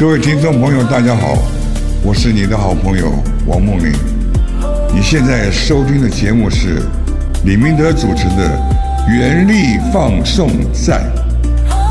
各位听众朋友，大家好，我是你的好朋友王梦麟。你现在收听的节目是李明德主持的《原力放送赛》。